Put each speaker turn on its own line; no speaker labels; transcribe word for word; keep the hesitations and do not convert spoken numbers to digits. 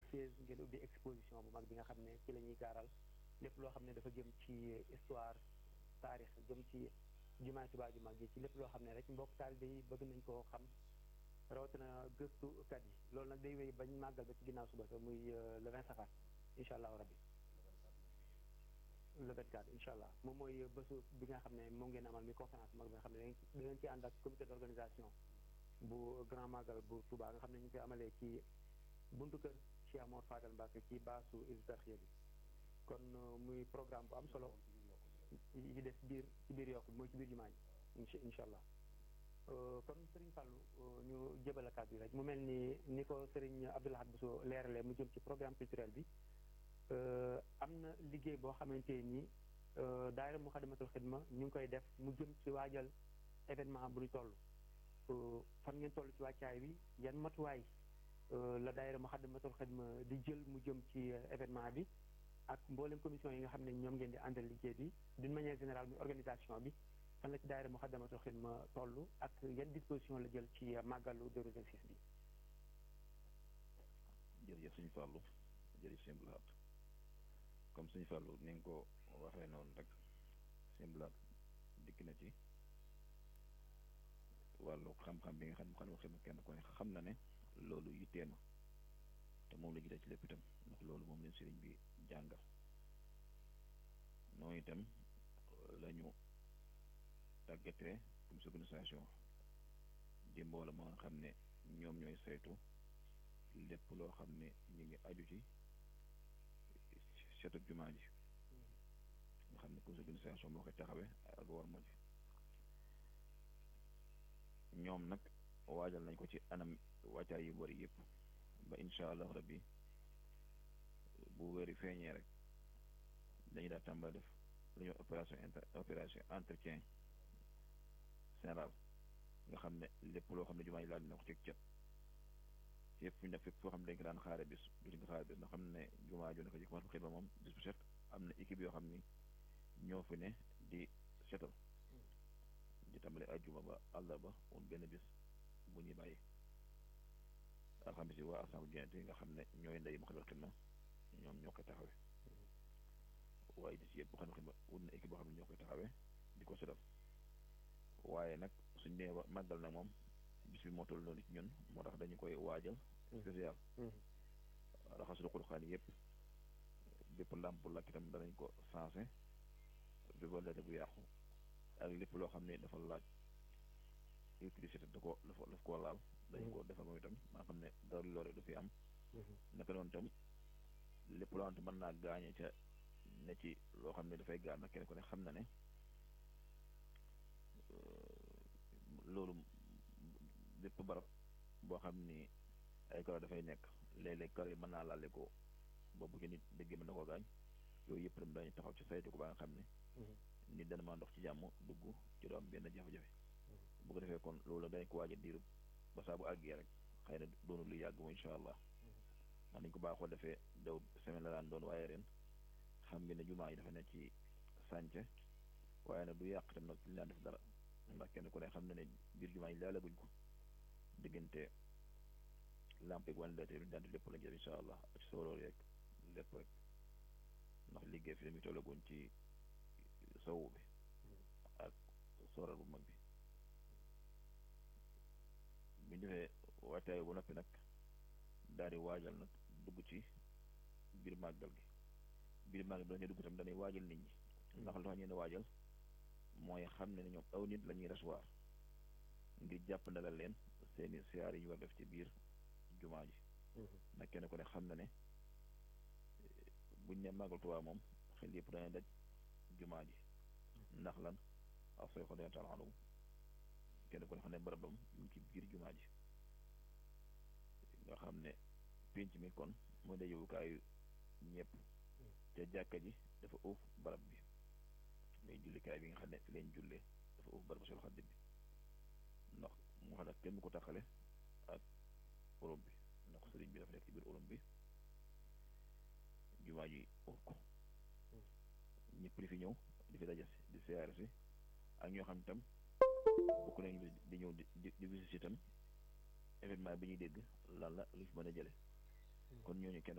seize ngeen ubbi exposition bu mag bi nga xam ne ci la ñuy gaaral lépp loo xam ne dafa jëm ci histoire taarix jëm ci jumaay Tuubaa ju mag ji ci lépp loo xam ne rek mbokk taalibe yi bëgg nañ koo xam rawatina gëstukat yi loolu nag day wéy bañ màggal ba ci ginnaaw suba sa muy le vingt safar incha allahu rabbi le vingt-quatre incha allah moom mooy bésu bi nga xam ne moom ngeen amal mi conférence mag bi nga xam ne da ngeen ci ànd ak comité d' organisation bu grand magal bu Touba nga xam ne ñu koy amalee ci buntu kër Cheikh Mor Fadal Mbacke ci baasu Hizbut-Tarqiyyah bi kon muy programme bu am solo yi des biir ci biir yokk mooy ci biir jumaa ji incha allah kon Serigne Fallou ñu jébal kàddu yi rek mu mel ni ni ko Serigne Abdou Lahad Bousso leeralee mu jëm ci programme culturel bi am na liggéey boo xamante ni daayira Muxaddamatul Xidma ñu ngi koy def mu jëm ci waajal événement bu ñu toll fan ngeen toll ci wàccaay bi yan matuwaay la daayira Muxaddamatul Xidma di jël mu jëm ci événement bi ak mboolem commission yi nga xam ne ñoom ngeen di àndal liggéey bi d'une manière générale muy organisation bi fan la ci daayira Muxaddamatul Xidma toll ak yan disposition la jël ci màggalu deux mille vingt-six bi.
jërëjëf suñu Fallou jërëjëf sëñ Blaat comme suñu Fallou ni nga ko waxee noonu rek sëñ Blaat dikk na ci wàllu xam-xam bi nga xam ne xam kenn ko ne xam na ne loolu yittee na te moom la jiite ci lépp itam ndax loolu moom leen sëriñ bi jàngal noonu itam la ñu tàggatee comme organisation di mbooloo moo nga xam ne ñoom ñooy saytu lépp loo xam ne ñu ngi aju ci seetu jumaa ji nga xam ne comme organisation moo koy taxawee ak war ma ji ñoom nag waajal nañ ko ci anam wàccaay yu bari yëpp ba incha allah rabbi bu wéri feeñee rek dañu daa tàmbali def lu ñuy opération inter opération entretien général nga xam ne lépp loo xam ne jumaa ji laal dina ko ci cet yëpp fu ñu def fépp foo xam ne dañ ko daan xaare bis duñ ko xaare bis nga xam ne jumaa ju ne ko jëkk Xidma moom bis bu set am na équipe yoo xam ni ñoo fi ne di setal di tàmbali ajjuma ba àllarba woon benn bis bu ñuy bàyyi alxamis yi waa assemblée générale nga xam ne ñooy ndey Moukhaddamatoul Khidma ñoom ñoo koy taxawee waaye di si yëpp Moukhaddamatoul Khidma wut na équipe boo xam ne ñoo koy taxawee di ko setal waaye nag suñ nee màggal nag moom bis bi moo toll noonu ci ñun moo tax dañu koy waajal spécial raxas ruqul xaan yëpp bépp làmp bu lakk itam danañ ko sensé bépp leete bu yàqu ak lépp loo xam ne dafa laaj électricité da ko dafa daf koo laal dañu ko defal moom itam maa xam ne dara loore du fi am naka noonu itam lépp loo xam ne mën naa gaañe ca ne ci loo xam ne dafay gaañ nag kenn ku ne xam na ne loolu lépp barab boo xam ni ay karo dafay nekk léeg-léeg karo yi mën naa laale ko boobu ci nit dëgg mën na koo gaañ yooyu yëpp tam dañu taxaw ci saytu ko ba nga xam ne nit dana maa ndox ci jàmm dugg ci doo am benn jafe-jafe bu ko defee kon loolu dañ ko waaj a diiru ba saa bu àggee rek xëy na doonu lu yàgg mo incha allah ndax nañ ko baaxoo defee daw semaine la daan doon waaye ren xam bi ne jumaa yi dafa ne ci sànce waaye nag du yàq tam nag li daan def dara ndax kenn ku ne xam na ne biir jumaa yi laalaguñ ko diggante lampe ak wàllu lu daan def lépp lañ jël incha allah ak sooroor yeeg lépp rek ndax liggéey fi mi tollaguñ ci sowu bi ak sooral bu mag bi bu ñu defee waajtaay bu noppi nag daal di waajal nag dugg ci biir màggal gi biir màggal bi dañuy dugg tam dañuy waajal nit ñi ndax lu tax ñu ne waajal mooy xam ne ñoom aw nit la ñuy recevoir ngir jàpp ndalal leen seeni siyaar yi ñu war def ci biir jumaa ji nag kenn ku ne xam na ne buñ ne màggal Tuubaa moom xel yëpp dañuy daj jumaa ji ndax lan ak sooy xodee taala anhu kenn ku ne xam ne barabam mu ngi ci biir jumaa ji nga xam ne pénc mi kon mooy dajewukaayu ñëpp te jàkka ji dafa uuf barab bi muy jullikaay bi nga xam ne fi leen jullee dafa uuf barab Seexul Xadiim bi ndax mu xam ne kenn mu ko taxale ak urum bi ndax sëriñ bi dafa nekk ci biir urum bi jumaa ji uuf ko ñëpp di fi ñëw di fi daje si di siyaare si ak ñoo xam itam bokk nañu di ñëw di di di visite itam événement bi ñuy dégg lan la lu fi mën a jële kon ñooñu kenn